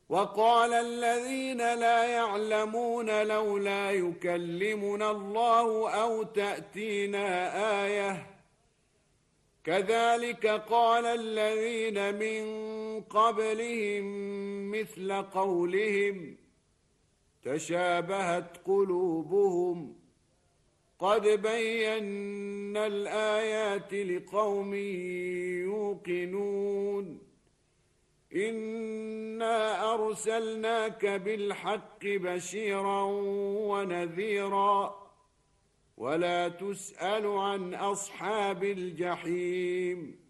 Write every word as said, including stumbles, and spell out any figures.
وقال الذين لا يعلمون لولا يكلمنا الله أو تأتينا آية كذلك قال الذين من قبلهم مثل قولهم تشابهت قلوبهم قد بينا الآيات لقوم يوقنون إنا أرسلناك بالحق بشيرا ونذيرا ولا تسأل عن أصحاب الجحيم